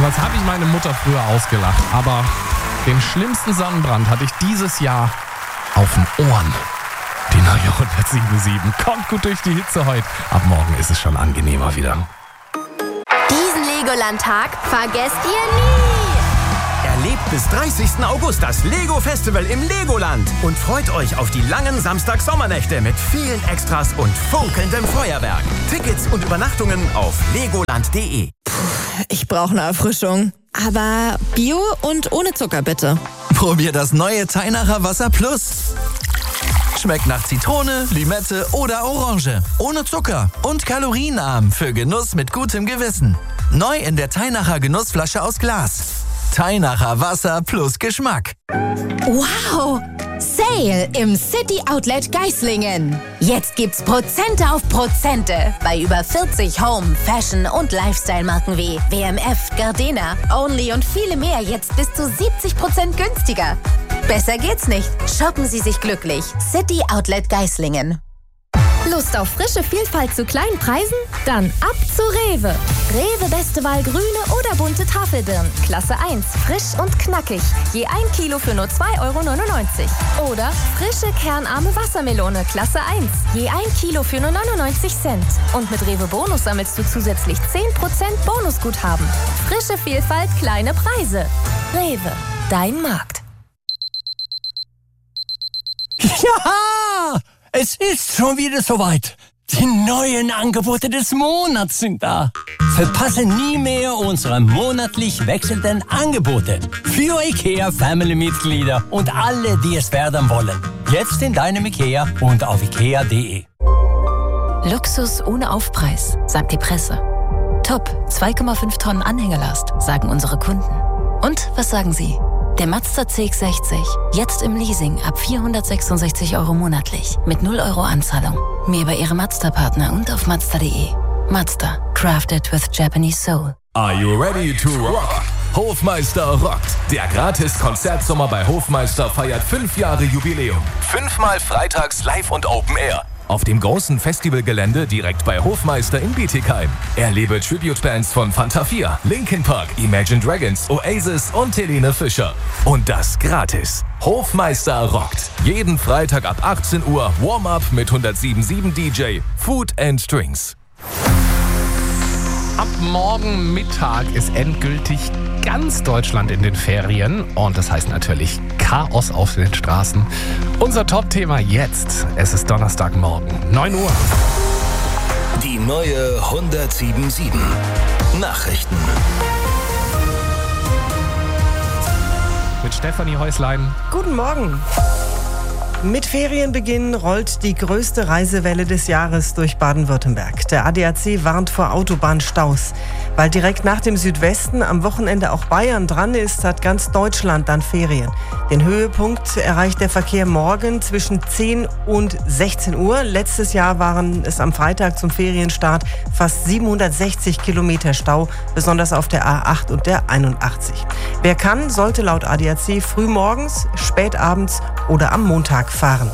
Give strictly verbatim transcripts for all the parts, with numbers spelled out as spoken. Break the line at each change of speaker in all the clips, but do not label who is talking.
Damals habe ich meine Mutter früher ausgelacht, aber den schlimmsten Sonnenbrand hatte ich dieses Jahr auf den Ohren. Die neue hundertsieben Komma sieben kommt gut durch die Hitze heute. Ab morgen ist es schon angenehmer wieder.
Diesen Legoland-Tag vergesst ihr nie!
Erlebt bis dreißigsten August das Lego-Festival im Legoland und freut euch auf die langen Samstag-Sommernächte mit vielen Extras und funkelndem Feuerwerk. Tickets und Übernachtungen auf legoland punkt de.
Ich brauche eine Erfrischung. Aber Bio und ohne Zucker bitte.
Probier das neue Teinacher Wasser Plus. Schmeckt nach Zitrone, Limette oder Orange. Ohne Zucker und kalorienarm für Genuss mit gutem Gewissen. Neu in der Teinacher Genussflasche aus Glas. Teinacher Wasser plus Geschmack.
Wow! Sale im City Outlet Geislingen. Jetzt gibt's Prozente auf Prozente bei über vierzig Home, Fashion und Lifestyle-Marken wie W M F, Gardena, Only und viele mehr jetzt bis zu siebzig Prozent günstiger. Besser geht's nicht. Shoppen Sie sich glücklich. City Outlet Geislingen.
Lust auf frische Vielfalt zu kleinen Preisen? Dann ab zu Rewe. Rewe beste Wahl grüne oder bunte Tafelbirnen. Klasse eins, frisch und knackig. Je ein Kilo für nur zwei Euro neunundneunzig. Oder frische kernarme Wassermelone. Klasse eins. Je ein Kilo für nur neunundneunzig Cent. Und mit Rewe Bonus sammelst du zusätzlich zehn Prozent Bonusguthaben. Frische Vielfalt, kleine Preise. Rewe, dein Markt.
Ja! Es ist schon wieder soweit. Die neuen Angebote des Monats sind da. Verpasse nie mehr unsere monatlich wechselnden Angebote. Für IKEA-Family-Mitglieder und alle, die es werden wollen. Jetzt in deinem IKEA und auf ikea punkt de.
Luxus ohne Aufpreis, sagt die Presse. Top, zwei Komma fünf Tonnen Anhängelast, sagen unsere Kunden. Und was sagen Sie? Der Mazda C X sechzig, jetzt im Leasing ab vierhundertsechsundsechzig Euro monatlich mit null Euro Anzahlung. Mehr bei Ihrem Mazda-Partner und auf mazda punkt de. Mazda, crafted with Japanese soul.
Are you ready to rock? Hofmeister rockt. Der Gratis-Konzertsommer bei Hofmeister feiert fünf Jahre Jubiläum. Fünfmal freitags live und Open Air. Auf dem großen Festivalgelände direkt bei Hofmeister in Bietigheim. Erlebe Tribute-Bands von Fanta vier, Linkin Park, Imagine Dragons, Oasis und Helene Fischer. Und das gratis. Hofmeister rockt. Jeden Freitag ab achtzehn Uhr Warm-Up mit hundertsieben Komma sieben D J, Food and Drinks.
Ab morgen Mittag ist endgültig ganz Deutschland in den Ferien und das heißt natürlich Chaos auf den Straßen. Unser Top-Thema jetzt. Es ist Donnerstagmorgen, neun Uhr.
Die neue hundertsieben Komma sieben. Nachrichten.
Mit Stefanie Häuslein.
Guten Morgen. Mit Ferienbeginn rollt die größte Reisewelle des Jahres durch Baden-Württemberg. Der A D A C warnt vor Autobahnstaus. Weil direkt nach dem Südwesten am Wochenende auch Bayern dran ist, hat ganz Deutschland dann Ferien. Den Höhepunkt erreicht der Verkehr morgen zwischen zehn und sechzehn Uhr. Letztes Jahr waren es am Freitag zum Ferienstart fast siebenhundertsechzig Kilometer Stau, besonders auf der A acht und der einundachtzig. Wer kann, sollte laut A D A C frühmorgens, spätabends oder am Montag fahren.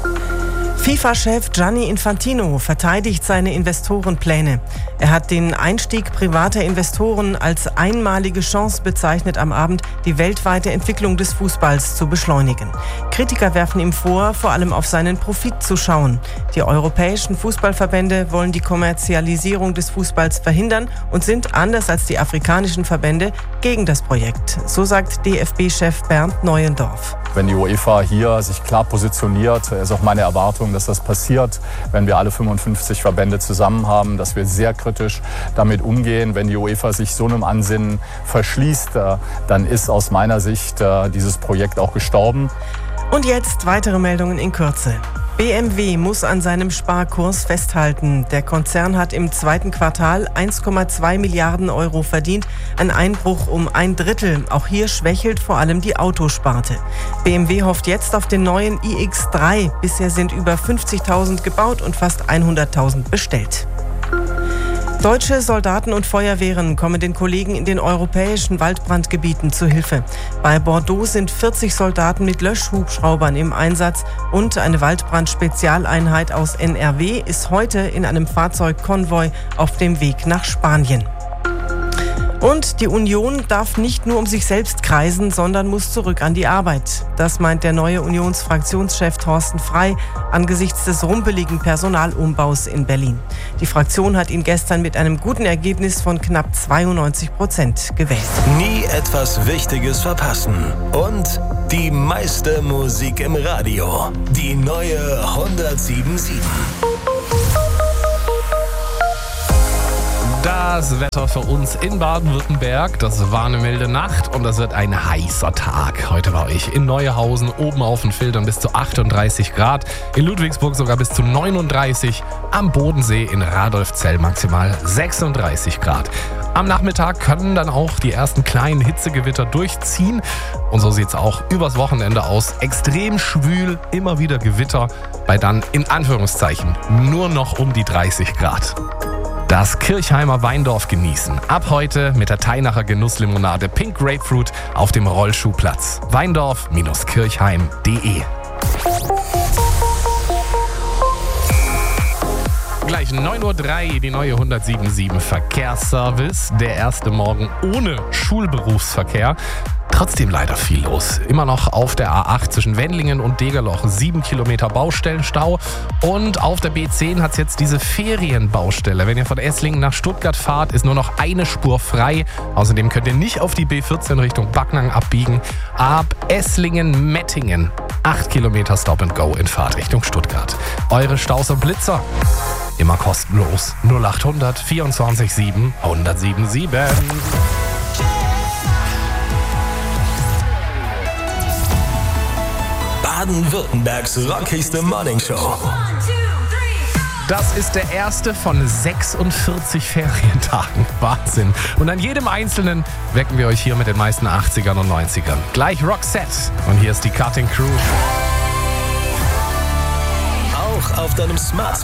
FIFA-Chef Gianni Infantino verteidigt seine Investorenpläne. Er hat den Einstieg privater Investoren als einmalige Chance bezeichnet, am Abend die weltweite Entwicklung des Fußballs zu beschleunigen. Kritiker werfen ihm vor, vor allem auf seinen Profit zu schauen. Die europäischen Fußballverbände wollen die Kommerzialisierung des Fußballs verhindern und sind, anders als die afrikanischen Verbände, gegen das Projekt. So sagt D F B-Chef Bernd Neuendorf.
Wenn die UEFA hier sich klar positioniert, ist auch meine Erwartung, dass das passiert, wenn wir alle fünfundfünfzig Verbände zusammen haben, dass wir sehr kritisch damit umgehen. Wenn die UEFA sich so einem Ansinnen verschließt, dann ist aus meiner Sicht dieses Projekt auch gestorben.
Und jetzt weitere Meldungen in Kürze. B M W muss an seinem Sparkurs festhalten. Der Konzern hat im zweiten Quartal eins Komma zwei Milliarden Euro verdient, ein Einbruch um ein Drittel. Auch hier schwächelt vor allem die Autosparte. B M W hofft jetzt auf den neuen i X drei. Bisher sind über fünfzigtausend gebaut und fast hunderttausend bestellt. Deutsche Soldaten und Feuerwehren kommen den Kollegen in den europäischen Waldbrandgebieten zu Hilfe. Bei Bordeaux sind vierzig Soldaten mit Löschhubschraubern im Einsatz und eine Waldbrand-Spezialeinheit aus N R W ist heute in einem Fahrzeugkonvoi auf dem Weg nach Spanien. Und die Union darf nicht nur um sich selbst kreisen, sondern muss zurück an die Arbeit. Das meint der neue Unionsfraktionschef Thorsten Frey angesichts des rumpeligen Personalumbaus in Berlin. Die Fraktion hat ihn gestern mit einem guten Ergebnis von knapp zweiundneunzig Prozent gewählt.
Nie etwas Wichtiges verpassen. Und die meiste Musik im Radio. Die neue hundertsieben Komma sieben.
Das Wetter für uns in Baden-Württemberg, das war eine milde Nacht und das wird ein heißer Tag. Heute bei euch in Neuhausen, oben auf den Filtern bis zu achtunddreißig Grad, in Ludwigsburg sogar bis zu neununddreißig, am Bodensee in Radolfzell maximal sechsunddreißig Grad. Am Nachmittag können dann auch die ersten kleinen Hitzegewitter durchziehen und so sieht es auch übers Wochenende aus. Extrem schwül, immer wieder Gewitter, bei dann in Anführungszeichen nur noch um die dreißig Grad. Das Kirchheimer Weindorf genießen. Ab heute mit der Teinacher Genusslimonade Pink Grapefruit auf dem Rollschuhplatz. weindorf Kirchheim punkt de. Gleich neun Uhr drei, die neue hundertsieben Komma sieben Verkehrsservice. Der erste Morgen ohne Schulberufsverkehr. Trotzdem leider viel los. Immer noch auf der A acht zwischen Wendlingen und Degerloch sieben Kilometer Baustellenstau. Und auf der B zehn hat es jetzt diese Ferienbaustelle. Wenn ihr von Esslingen nach Stuttgart fahrt, ist nur noch eine Spur frei. Außerdem könnt ihr nicht auf die B vierzehn Richtung Backnang abbiegen. Ab Esslingen-Mettingen acht Kilometer Stop and Go in Fahrtrichtung Stuttgart. Eure Staus und Blitzer. Immer kostenlos. null achthundert vierundzwanzig sieben hundertsieben sieben.
Baden-Württembergs rockigste Morningshow.
Das ist der erste von sechsundvierzig Ferientagen. Wahnsinn. Und an jedem einzelnen wecken wir euch hier mit den meisten achtzigern und neunzigern. Gleich Roxette. Und hier ist die Cutting Crew.
Auch auf deinem Smart